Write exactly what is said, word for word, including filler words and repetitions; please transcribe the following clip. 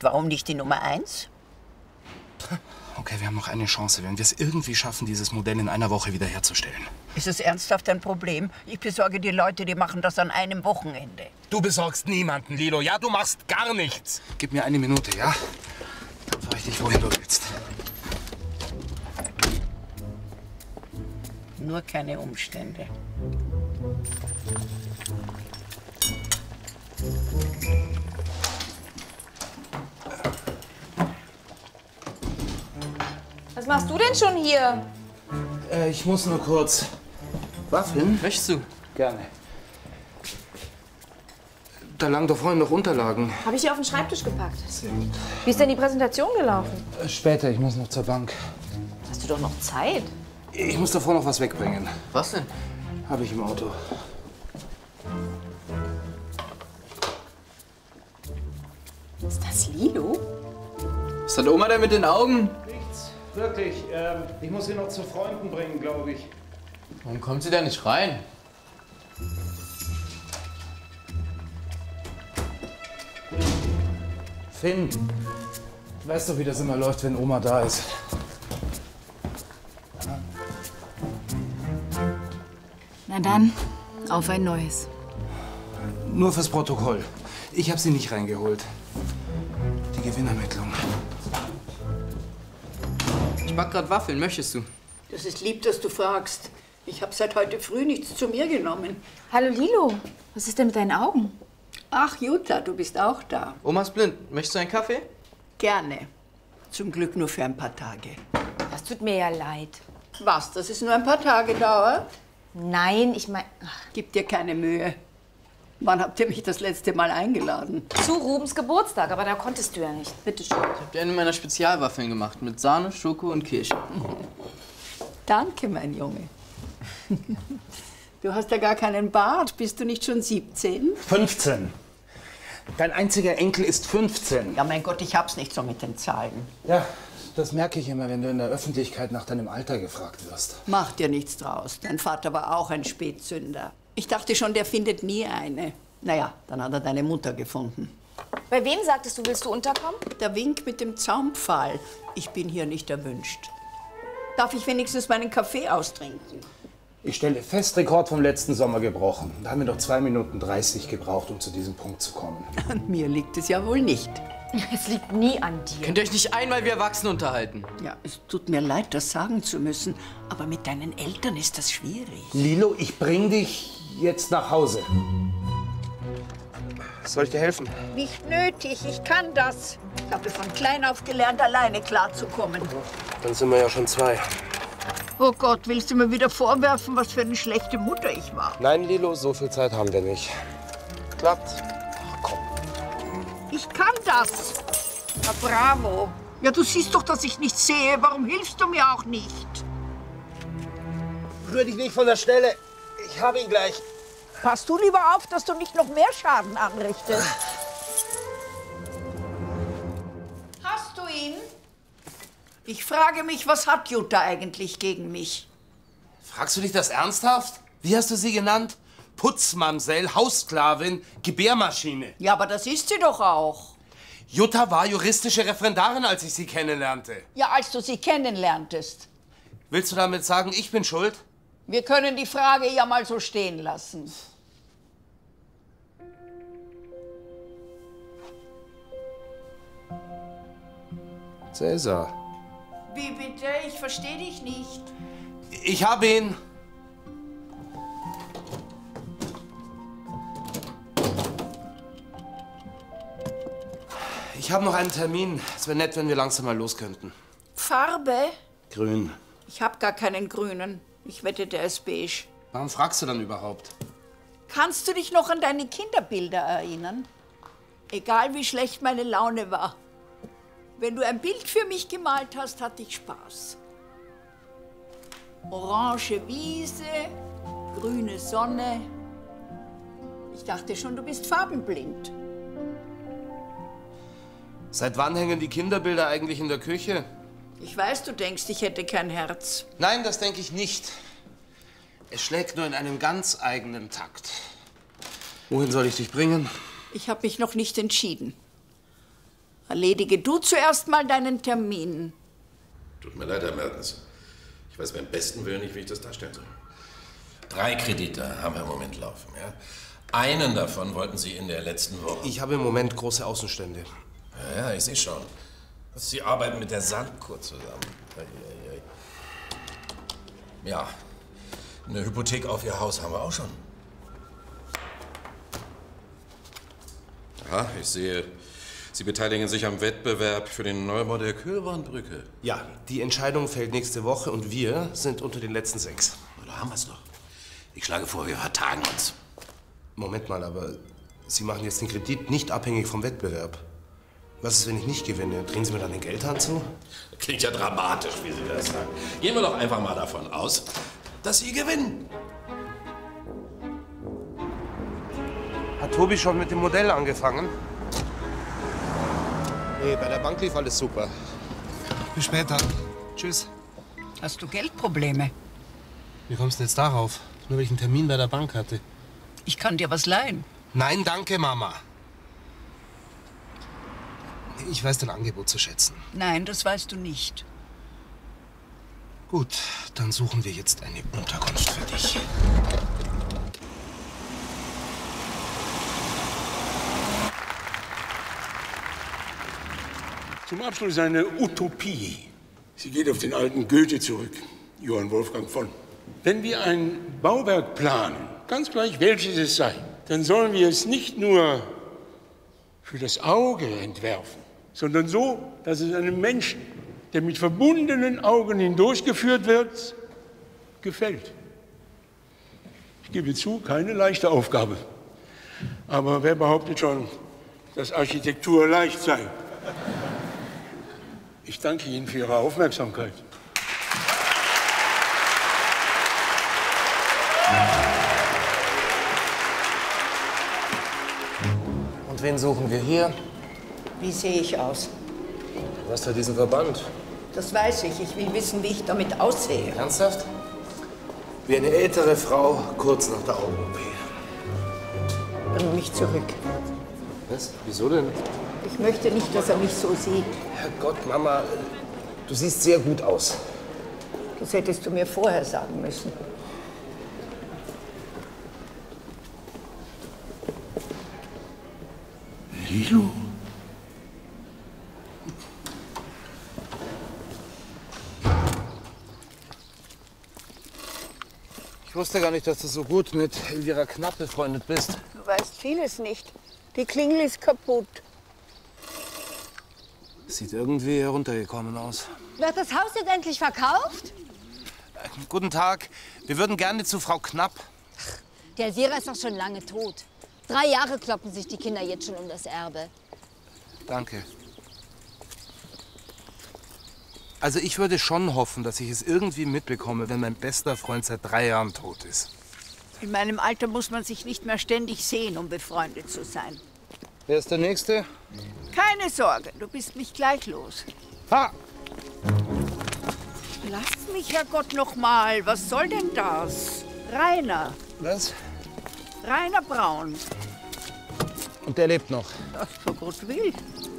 warum nicht die Nummer eins? Okay, wir haben noch eine Chance, wenn wir es irgendwie schaffen, dieses Modell in einer Woche wiederherzustellen. Ist es ernsthaft ein Problem? Ich besorge die Leute, die machen das an einem Wochenende. Du besorgst niemanden, Lilo. Ja, du machst gar nichts. Gib mir eine Minute, ja? Dann fahre ich dich, wohin du willst. Nur keine Umstände. Was machst du denn schon hier? Äh, ich muss nur kurz... Waffeln? Möchtest du? Gerne. Da lagen doch vorhin noch Unterlagen. Habe ich dir auf den Schreibtisch gepackt. Sehr gut. Wie ist denn die Präsentation gelaufen? Äh, später, ich muss noch zur Bank. Hast du doch noch Zeit? Ich muss davor noch was wegbringen. Was denn? Habe ich im Auto. Ist das Lilo? Was hat Oma denn mit den Augen? Nichts, wirklich. Ähm, ich muss sie noch zu Freunden bringen, glaube ich. Warum kommt sie da nicht rein? Finn, du weißt doch, wie das immer läuft, wenn Oma da ist. Na dann, auf ein neues. Nur fürs Protokoll. Ich habe sie nicht reingeholt. Die Gewinnermittlung. Ich back grad Waffeln, möchtest du? Das ist lieb, dass du fragst. Ich habe seit heute früh nichts zu mir genommen. Hallo Lilo, was ist denn mit deinen Augen? Ach, Jutta, du bist auch da. Oma ist blind. Möchtest du einen Kaffee? Gerne. Zum Glück nur für ein paar Tage. Das tut mir ja leid. Was, dass es nur ein paar Tage dauert? Nein, ich meine... Gib dir keine Mühe. Wann habt ihr mich das letzte Mal eingeladen? Zu Rubens Geburtstag, aber da konntest du ja nicht. Bitte schön. Ich hab dir eine meiner Spezialwaffeln gemacht. Mit Sahne, Schoko und Kirsche. Danke, mein Junge. Du hast ja gar keinen Bart. Bist du nicht schon siebzehn? fünfzehn. Dein einziger Enkel ist fünfzehn. Ja, mein Gott, ich hab's nicht so mit den Zahlen. Ja, das merke ich immer, wenn du in der Öffentlichkeit nach deinem Alter gefragt wirst. Mach dir nichts draus. Dein Vater war auch ein Spätsünder. Ich dachte schon, der findet nie eine. Naja, dann hat er deine Mutter gefunden. Bei wem sagtest du, willst du unterkommen? Der Wink mit dem Zaumpfahl. Ich bin hier nicht erwünscht. Darf ich wenigstens meinen Kaffee austrinken? Ich stelle fest, Rekord vom letzten Sommer gebrochen. Da haben wir noch zwei Minuten dreißig gebraucht, um zu diesem Punkt zu kommen. An mir liegt es ja wohl nicht. Es liegt nie an dir. Könnt ihr euch nicht einmal wie Erwachsene unterhalten? Ja, es tut mir leid, das sagen zu müssen, aber mit deinen Eltern ist das schwierig. Lilo, ich bring dich jetzt nach Hause. Soll ich dir helfen? Nicht nötig, ich kann das. Ich habe von klein auf gelernt, alleine klarzukommen. Dann sind wir ja schon zwei. Oh Gott, willst du mir wieder vorwerfen, was für eine schlechte Mutter ich war? Nein, Lilo, so viel Zeit haben wir nicht. Klappt. Ach, komm. Ich kann das. Na bravo. Ja, du siehst doch, dass ich nichts sehe. Warum hilfst du mir auch nicht? Rühr dich nicht von der Stelle. Ich habe ihn gleich. Pass du lieber auf, dass du nicht noch mehr Schaden anrichtest. Hast du ihn? Ich frage mich, was hat Jutta eigentlich gegen mich? Fragst du dich das ernsthaft? Wie hast du sie genannt? Putzmamsell, Haussklavin, Gebärmaschine. Ja, aber das ist sie doch auch. Jutta war juristische Referendarin, als ich sie kennenlernte. Ja, als du sie kennenlerntest. Willst du damit sagen, ich bin schuld? Wir können die Frage ja mal so stehen lassen. Cäsar. Wie bitte? Ich verstehe dich nicht. Ich habe ihn. Ich habe noch einen Termin. Es wäre nett, wenn wir langsam mal los könnten. Farbe? Grün. Ich habe gar keinen grünen. Ich wette, der ist beige. Warum fragst du dann überhaupt? Kannst du dich noch an deine Kinderbilder erinnern? Egal wie schlecht meine Laune war. Wenn du ein Bild für mich gemalt hast, hatte ich Spaß. Orange Wiese, grüne Sonne. Ich dachte schon, du bist farbenblind. Seit wann hängen die Kinderbilder eigentlich in der Küche? Ich weiß, du denkst, ich hätte kein Herz. Nein, das denke ich nicht. Es schlägt nur in einem ganz eigenen Takt. Wohin soll ich dich bringen? Ich habe mich noch nicht entschieden. Erledige du zuerst mal deinen Termin. Tut mir leid, Herr Mertens. Ich weiß beim besten Willen nicht, wie ich das darstellen soll. Drei Kredite haben wir im Moment laufen. Ja? Einen davon wollten Sie in der letzten Woche. Ich habe im Moment große Außenstände. Ja, ja, ich sehe schon. Sie arbeiten mit der Sandkur zusammen. Ja, eine Hypothek auf Ihr Haus haben wir auch schon. Aha, ich sehe, Sie beteiligen sich am Wettbewerb für den Neubau der Kühlbahnbrücke. Ja, die Entscheidung fällt nächste Woche und wir sind unter den letzten sechs. Da haben wir es doch. Ich schlage vor, wir vertagen uns. Moment mal, aber Sie machen jetzt den Kredit nicht abhängig vom Wettbewerb. Was ist, wenn ich nicht gewinne? Drehen Sie mir dann den Geldhahn zu? Klingt ja dramatisch, wie Sie das sagen. Gehen wir doch einfach mal davon aus, dass Sie gewinnen. Hat Tobi schon mit dem Modell angefangen? Nee, bei der Bank lief alles super. Bis später. Tschüss. Hast du Geldprobleme? Wie kommst du jetzt darauf? Nur weil ich einen Termin bei der Bank hatte. Ich kann dir was leihen. Nein, danke, Mama. Ich weiß dein Angebot zu schätzen. Nein, das weißt du nicht. Gut, dann suchen wir jetzt eine Unterkunft für dich. Zum Abschluss eine Utopie. Sie geht auf den alten Goethe zurück, Johann Wolfgang von. Wenn wir ein Bauwerk planen, ganz gleich welches es sei, dann sollen wir es nicht nur für das Auge entwerfen, sondern so, dass es einem Menschen, der mit verbundenen Augen hindurchgeführt wird, gefällt. Ich gebe zu, keine leichte Aufgabe. Aber wer behauptet schon, dass Architektur leicht sei? Ich danke Ihnen für Ihre Aufmerksamkeit. Und wen suchen wir hier? Wie sehe ich aus? Du hast ja diesen Verband. Das weiß ich. Ich will wissen, wie ich damit aussehe. Ernsthaft? Wie eine ältere Frau kurz nach der Augen-O P. Bring mich zurück. Was? Wieso denn? Ich möchte nicht, dass er mich so sieht. Herrgott, Mama, du siehst sehr gut aus. Das hättest du mir vorher sagen müssen. Lilo? Ich wusste gar nicht, dass du so gut mit Elvira Knapp befreundet bist. Du weißt vieles nicht. Die Klingel ist kaputt. Sieht irgendwie heruntergekommen aus. Wird das Haus jetzt endlich verkauft? Äh, guten Tag. Wir würden gerne zu Frau Knapp. Der Elvira ist doch schon lange tot. Drei Jahre kloppen sich die Kinder jetzt schon um das Erbe. Danke. Also ich würde schon hoffen, dass ich es irgendwie mitbekomme, wenn mein bester Freund seit drei Jahren tot ist. In meinem Alter muss man sich nicht mehr ständig sehen, um befreundet zu sein. Wer ist der Nächste? Keine Sorge, du bist mich gleich los. Ha! Lass mich, Herrgott, noch mal. Was soll denn das? Rainer. Was? Rainer Braun. Und der lebt noch. Das so Gott will.